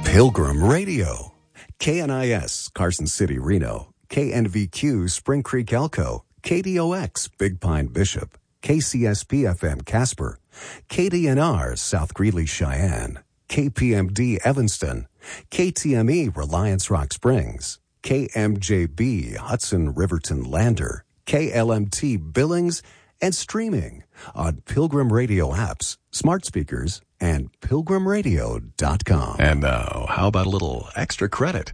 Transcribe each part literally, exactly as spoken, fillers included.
Pilgrim Radio. K N I S, Carson City, Reno. K N V Q, Spring Creek, Elko. K D O X, Big Pine, Bishop. K C S P F M, Casper. K D N R, South Greeley, Cheyenne. K P M D, Evanston. K T M E, Reliance Rock Springs. K M J B, Hudson, Riverton, Lander. K L M T, Billings, and streaming on Pilgrim Radio apps, smart speakers, and pilgrim radio dot com. And now, how about a little extra credit?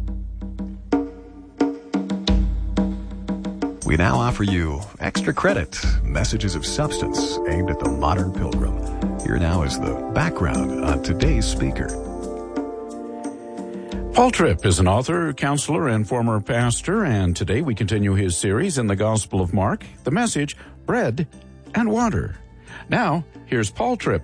We now offer you Extra Credit, messages of substance aimed at the modern pilgrim. Here now is the background on today's speaker. Paul Tripp is an author, counselor, and former pastor, and today we continue his series in the Gospel of Mark, the message, Bread and Water. Now, here's Paul Tripp.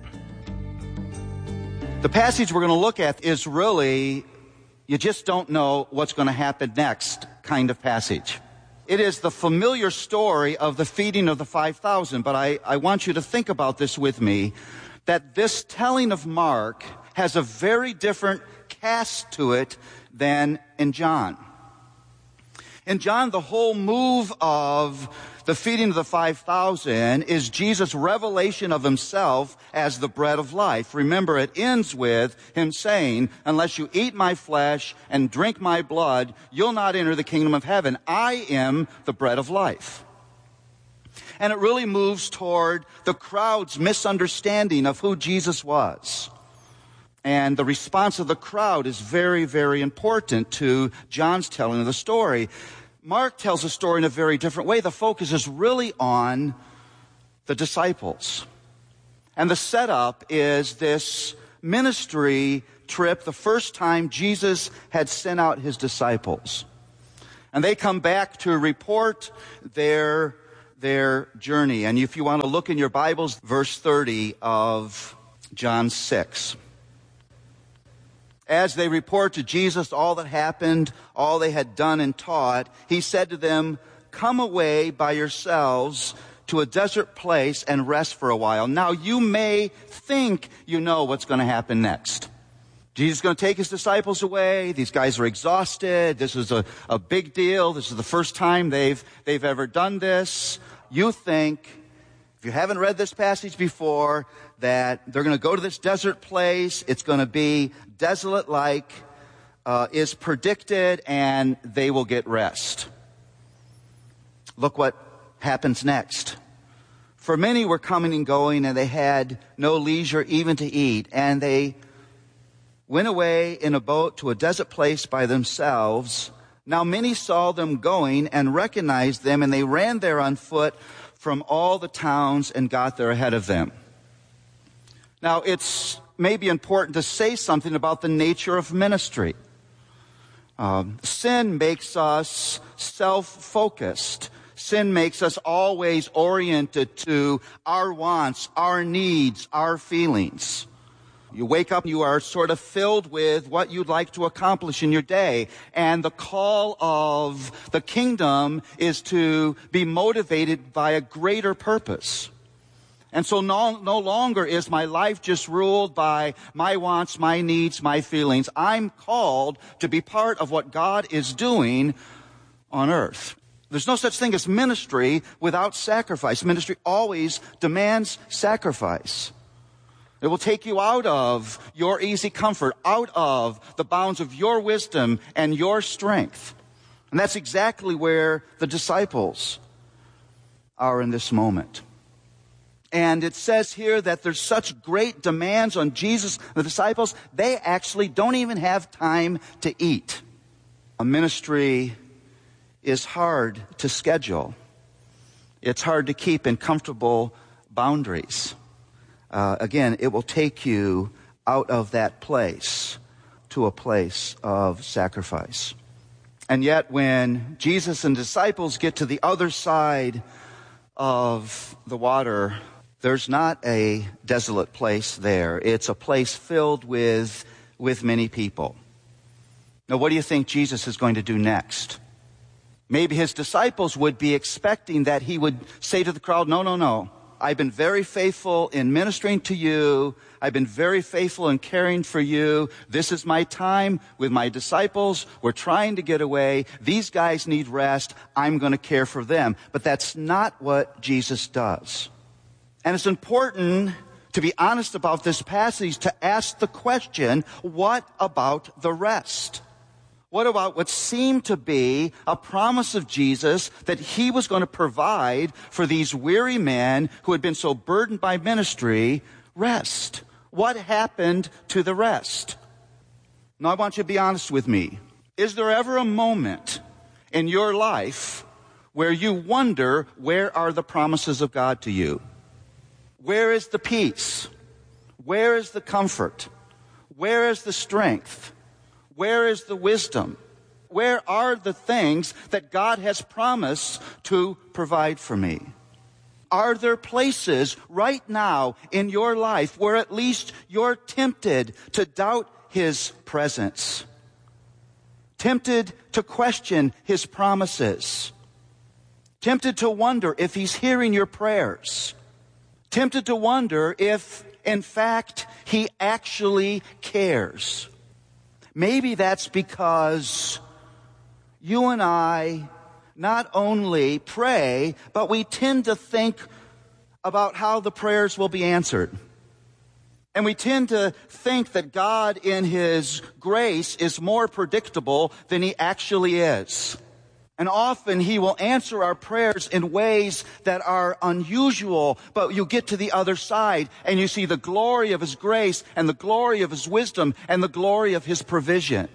The passage we're going to look at is really, you just don't know what's going to happen next kind of passage. It is the familiar story of the feeding of the five thousand, but I, I want you to think about this with me, that this telling of Mark has a very different cast to it than in John. In John, the whole move of the feeding of the five thousand is Jesus' revelation of himself as the bread of life. Remember, it ends with him saying, unless you eat my flesh and drink my blood, you'll not enter the kingdom of heaven. I am the bread of life. And it really moves toward the crowd's misunderstanding of who Jesus was. And the response of the crowd is very, very important to John's telling of the story. Mark tells the story in a very different way. The focus is really on the disciples. And the setup is this ministry trip, the first time Jesus had sent out his disciples. And they come back to report their, their journey. And if you want to look in your Bibles, verse thirty of John six. As they report to Jesus all that happened, all they had done and taught, he said to them, come away by yourselves to a desert place and rest for a while. Now you may think you know what's going to happen next. Jesus is going to take his disciples away. These guys are exhausted. This is a, a big deal. This is the first time they've, they've ever done this. You think, if you haven't read this passage before, that they're going to go to this desert place. It's going to be desolate like uh, is predicted, and they will get rest. Look what happens next. For many were coming and going, and they had no leisure even to eat. And they went away in a boat to a desert place by themselves. Now many saw them going and recognized them, and they ran there on foot from all the towns and got there ahead of them. Now, it's maybe important to say something about the nature of ministry. Um, sin makes us self-focused. Sin makes us always oriented to our wants, our needs, our feelings. You wake up, you are sort of filled with what you'd like to accomplish in your day. And the call of the kingdom is to be motivated by a greater purpose. And so no, no longer is my life just ruled by my wants, my needs, my feelings. I'm called to be part of what God is doing on earth. There's no such thing as ministry without sacrifice. Ministry always demands sacrifice. It will take you out of your easy comfort, out of the bounds of your wisdom and your strength. And that's exactly where the disciples are in this moment. And it says here that there's such great demands on Jesus and the disciples, they actually don't even have time to eat. A ministry is hard to schedule. It's hard to keep in comfortable boundaries. Uh, again, it will take you out of that place to a place of sacrifice. And yet when Jesus and disciples get to the other side of the water, there's not a desolate place there. It's a place filled with, with many people. Now, what do you think Jesus is going to do next? Maybe his disciples would be expecting that he would say to the crowd, no, no, no. I've been very faithful in ministering to you. I've been very faithful in caring for you. This is my time with my disciples. We're trying to get away. These guys need rest. I'm going to care for them. But that's not what Jesus does. And it's important to be honest about this passage, to ask the question, what about the rest? What about what seemed to be a promise of Jesus that he was going to provide for these weary men who had been so burdened by ministry, rest? What happened to the rest? Now I want you to be honest with me. Is there ever a moment in your life where you wonder, where are the promises of God to you? Where is the peace? Where is the comfort? Where is the strength? Where is the wisdom? Where are the things that God has promised to provide for me? Are there places right now in your life where at least you're tempted to doubt his presence? Tempted to question his promises? Tempted to wonder if he's hearing your prayers? Tempted to wonder if, in fact, he actually cares? Maybe that's because you and I not only pray, but we tend to think about how the prayers will be answered. And we tend to think that God in his grace is more predictable than he actually is. And often he will answer our prayers in ways that are unusual, but you get to the other side and you see the glory of his grace and the glory of his wisdom and the glory of his provision.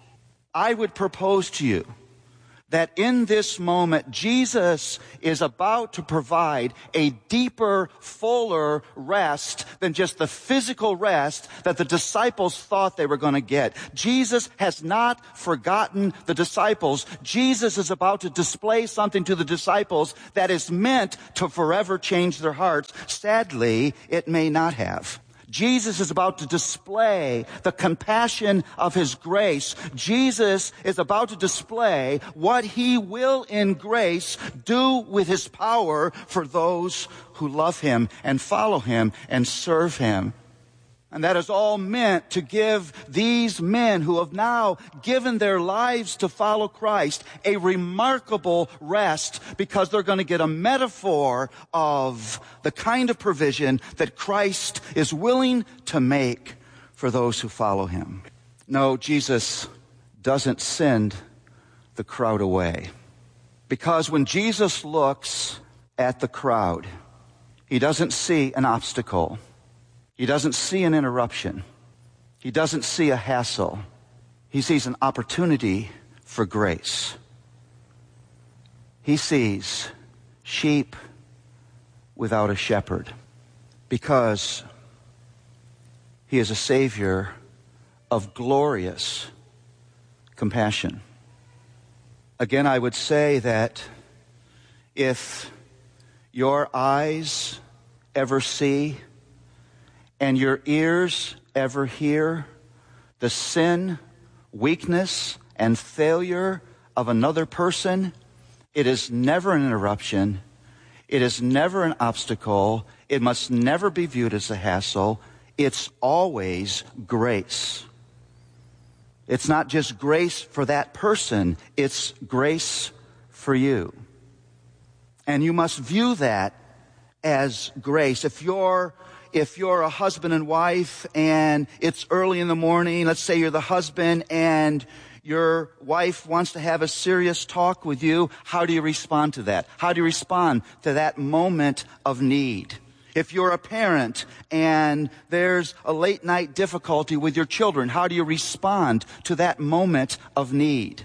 I would propose to you that in this moment, Jesus is about to provide a deeper, fuller rest than just the physical rest that the disciples thought they were going to get. Jesus has not forgotten the disciples. Jesus is about to display something to the disciples that is meant to forever change their hearts. Sadly, it may not have. Jesus is about to display the compassion of his grace. Jesus is about to display what he will in grace do with his power for those who love him and follow him and serve him. And that is all meant to give these men who have now given their lives to follow Christ a remarkable rest, because they're going to get a metaphor of the kind of provision that Christ is willing to make for those who follow him. No, Jesus doesn't send the crowd away. Because when Jesus looks at the crowd, he doesn't see an obstacle. He doesn't see an interruption. He doesn't see a hassle. He sees an opportunity for grace. He sees sheep without a shepherd, because he is a Savior of glorious compassion. Again, I would say that if your eyes ever see and your ears ever hear the sin, weakness, and failure of another person, it is never an interruption. It is never an obstacle. It must never be viewed as a hassle. It's always grace. It's not just grace for that person. It's grace for you. And you must view that as grace. If you're If you're a husband and wife and it's early in the morning, let's say you're the husband and your wife wants to have a serious talk with you, how do you respond to that? How do you respond to that moment of need? If you're a parent and there's a late night difficulty with your children, how do you respond to that moment of need?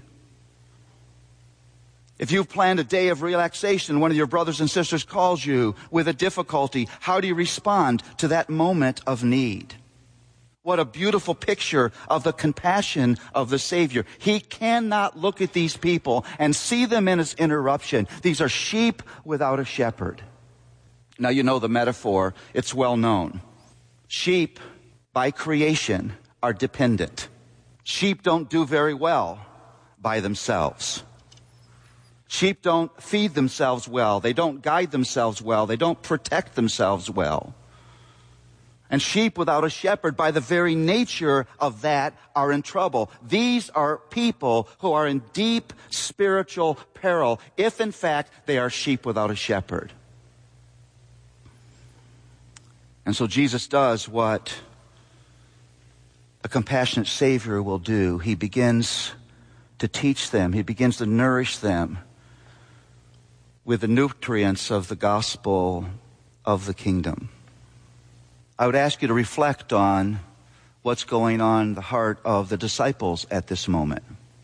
If you've planned a day of relaxation, one of your brothers and sisters calls you with a difficulty, how do you respond to that moment of need? What a beautiful picture of the compassion of the Savior. He cannot look at these people and see them in as interruption. These are sheep without a shepherd. Now you know the metaphor. It's well known. Sheep, by creation, are dependent. Sheep don't do very well by themselves. Sheep don't feed themselves well. They don't guide themselves well. They don't protect themselves well. And sheep without a shepherd, by the very nature of that, are in trouble. These are people who are in deep spiritual peril, if in fact they are sheep without a shepherd. And so Jesus does what a compassionate Savior will do. He begins to teach them. He begins to nourish them with the nutrients of the gospel of the kingdom. I would ask you to reflect on what's going on in the heart of the disciples at this moment.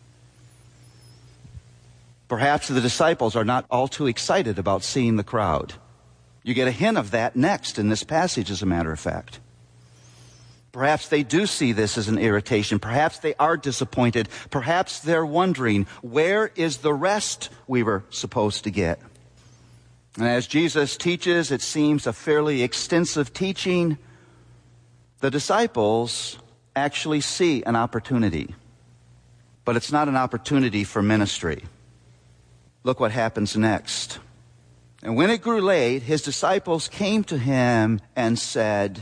Perhaps the disciples are not all too excited about seeing the crowd. You get a hint of that next in this passage, as a matter of fact. Perhaps they do see this as an irritation. Perhaps they are disappointed. Perhaps they're wondering, where is the rest we were supposed to get? And as Jesus teaches, it seems a fairly extensive teaching, the disciples actually see an opportunity. But it's not an opportunity for ministry. Look what happens next. And when it grew late, his disciples came to him and said,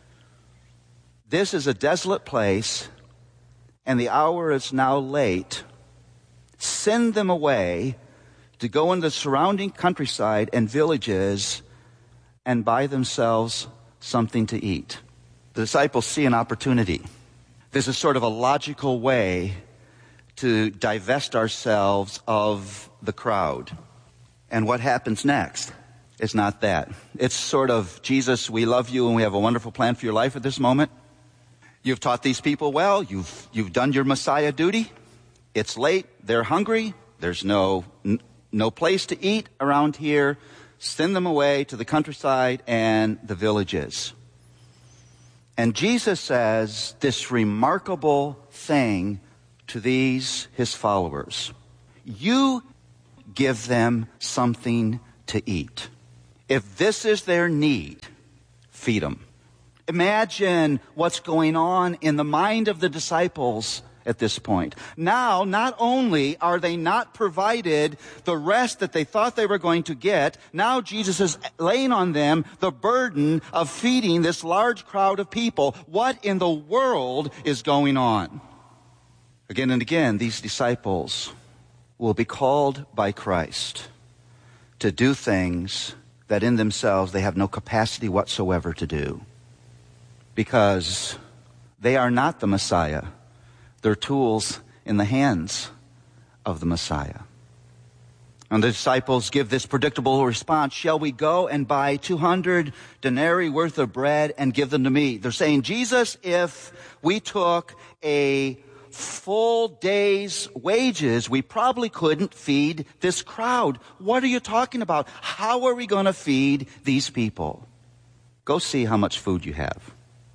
"This is a desolate place, and the hour is now late. Send them away to go into the surrounding countryside and villages and buy themselves something to eat." The disciples see an opportunity. This is sort of a logical way to divest ourselves of the crowd. And what happens next is not that. It's sort of, Jesus, we love you and we have a wonderful plan for your life at this moment. You've taught these people well. You've, you've done your Messiah duty. It's late. They're hungry. There's no, n- no place to eat around here. Send them away to the countryside and the villages. And Jesus says this remarkable thing to these, his followers. You give them something to eat. If this is their need, feed them. Imagine what's going on in the mind of the disciples at this point. Now, not only are they not provided the rest that they thought they were going to get, now Jesus is laying on them the burden of feeding this large crowd of people. What in the world is going on? Again and again, these disciples will be called by Christ to do things that in themselves they have no capacity whatsoever to do, because they are not the Messiah. They're tools in the hands of the Messiah. And the disciples give this predictable response, "Shall we go and buy two hundred denarii worth of bread and give them to me?" They're saying, "Jesus, if we took a full day's wages, we probably couldn't feed this crowd. What are you talking about? How are we going to feed these people? Go see how much food you have."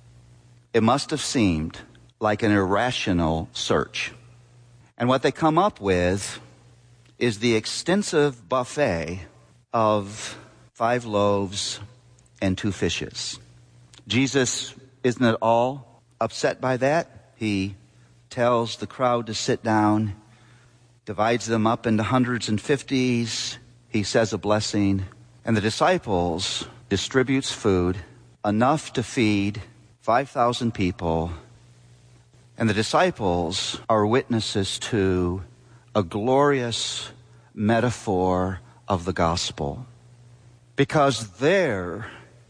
It must have seemed like an irrational search. And what they come up with is the extensive buffet of five loaves and two fishes. Jesus isn't at all upset by that. He tells the crowd to sit down, divides them up into hundreds and fifties. He says a blessing, and the disciples distributes food enough to feed five thousand people. And the disciples are witnesses to a glorious metaphor of the gospel, because there,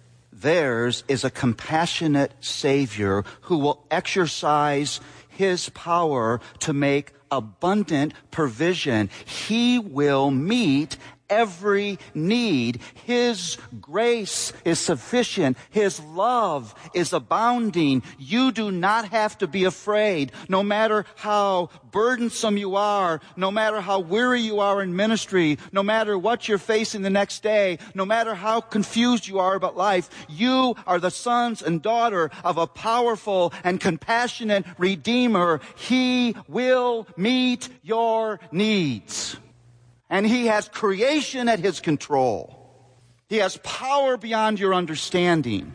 theirs is a compassionate Savior who will exercise his power to make abundant provision. He will meet every need. His grace is sufficient. His love is abounding. You do not have to be afraid. No matter how burdensome you are, no matter how weary you are in ministry, no matter what you're facing the next day, no matter how confused you are about life, you are the sons and daughter of a powerful and compassionate Redeemer. He will meet your needs. And he has creation at his control. He has power beyond your understanding.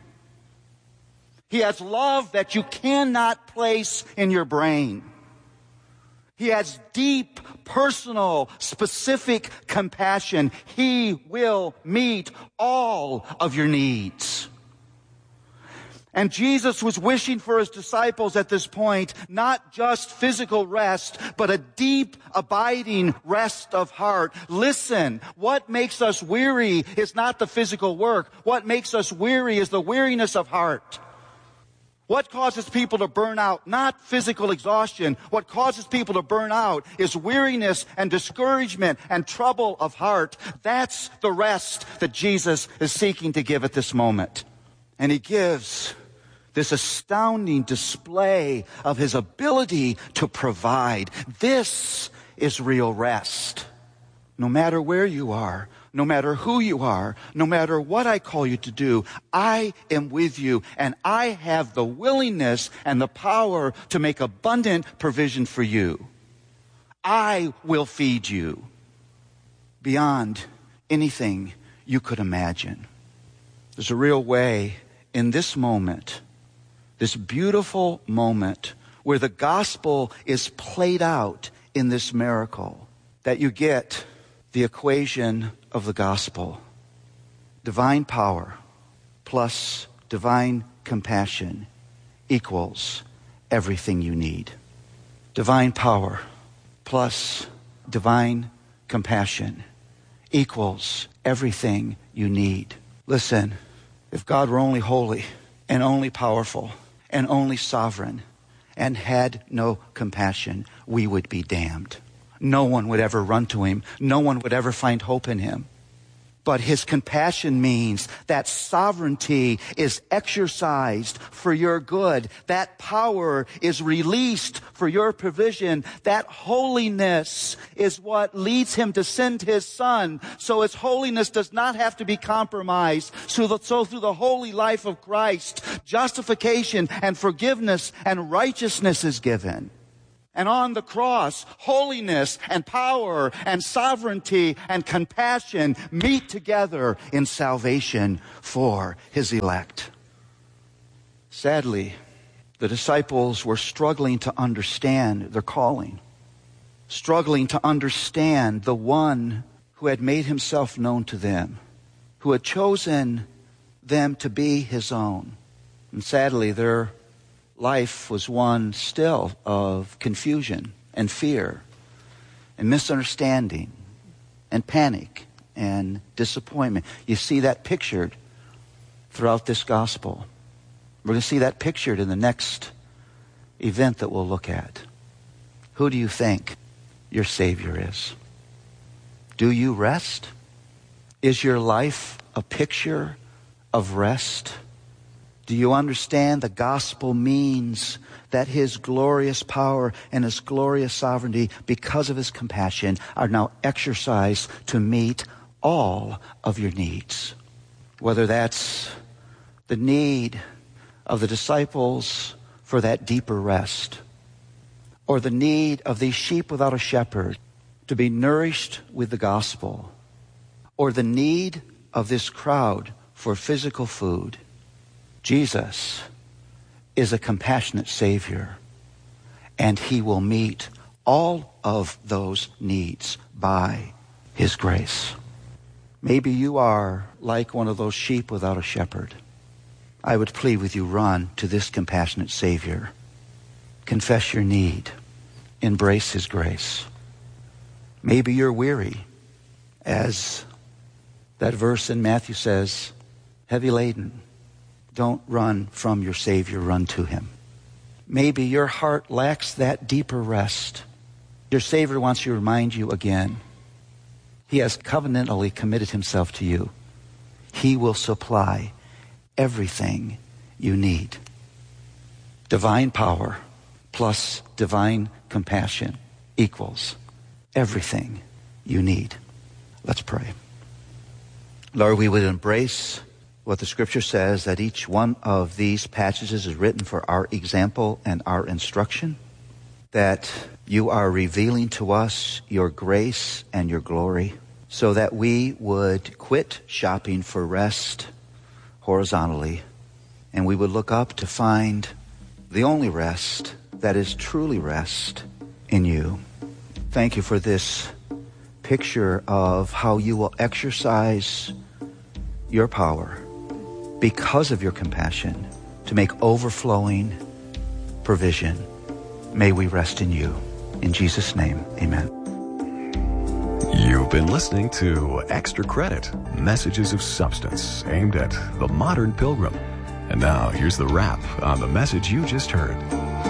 He has love that you cannot place in your brain. He has deep, personal, specific compassion. He will meet all of your needs. And Jesus was wishing for his disciples at this point, not just physical rest, but a deep, abiding rest of heart. Listen, what makes us weary is not the physical work. What makes us weary is the weariness of heart. What causes people to burn out? Not physical exhaustion. What causes people to burn out is weariness and discouragement and trouble of heart. That's the rest that Jesus is seeking to give at this moment. And he gives this astounding display of his ability to provide. This is real rest. No matter where you are, no matter who you are, no matter what I call you to do, I am with you, and I have the willingness and the power to make abundant provision for you. I will feed you beyond anything you could imagine. There's a real way in this moment, this beautiful moment where the gospel is played out in this miracle, that you get the equation of the gospel. Divine power plus divine compassion equals everything you need. Divine power plus divine compassion equals everything you need. Listen, if God were only holy and only powerful and only sovereign and had no compassion, we would be damned. No one would ever run to him. No one would ever find hope in him. But his compassion means that sovereignty is exercised for your good. That power is released for your provision. That holiness is what leads him to send his son. So his holiness does not have to be compromised. So, that, so through the holy life of Christ, justification and forgiveness and righteousness is given. And on the cross, holiness and power and sovereignty and compassion meet together in salvation for his elect. Sadly, the disciples were struggling to understand their calling, struggling to understand the one who had made himself known to them, who had chosen them to be his own. And sadly, their life was one still of confusion and fear and misunderstanding and panic and disappointment. You see that pictured throughout this gospel. We're going to see that pictured in the next event that we'll look at. Who do you think your Savior is? Do you rest? Is your life a picture of rest? Do you understand the gospel means that his glorious power and his glorious sovereignty, because of his compassion, are now exercised to meet all of your needs? Whether that's the need of the disciples for that deeper rest, or the need of these sheep without a shepherd to be nourished with the gospel, or the need of this crowd for physical food. Jesus is a compassionate Savior, and he will meet all of those needs by his grace. Maybe you are like one of those sheep without a shepherd. I would plead with you, run to this compassionate Savior. Confess your need. Embrace his grace. Maybe you're weary, as that verse in Matthew says, heavy laden. Don't run from your Savior, run to him. Maybe your heart lacks that deeper rest. Your Savior wants to remind you again. He has covenantally committed himself to you. He will supply everything you need. Divine power plus divine compassion equals everything you need. Let's pray. Lord, we would embrace what the scripture says, that each one of these passages is written for our example and our instruction, that you are revealing to us your grace and your glory, so that we would quit shopping for rest horizontally, and we would look up to find the only rest that is truly rest in you. thank you for this picture of how you will exercise your power because of your compassion to make overflowing provision. May we rest in you. In Jesus' name, amen. You've been listening to Extra Credit, Messages of Substance, aimed at the modern pilgrim. And now, here's the wrap on the message you just heard.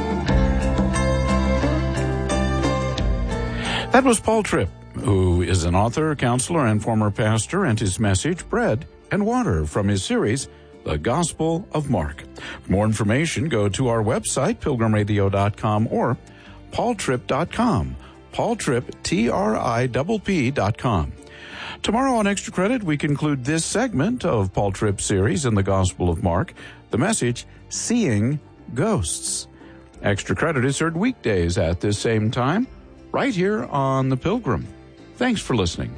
That was Paul Tripp, who is an author, counselor, and former pastor, and his message, Bread and Water, from his series, The Gospel of Mark. For more information, go to our website, pilgrim radio dot com, or paul tripp dot com. Paul Tripp, T R I P P dot com. Tomorrow on Extra Credit, we conclude this segment of Paul Tripp's series in the Gospel of Mark, the message, Seeing Ghosts. Extra Credit is heard weekdays at this same time, right here on The Pilgrim. Thanks for listening.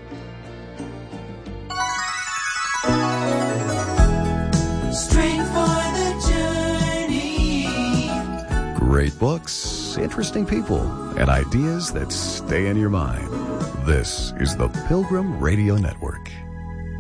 Strength for the journey. Great books, interesting people, and ideas that stay in your mind. This is the Pilgrim Radio Network.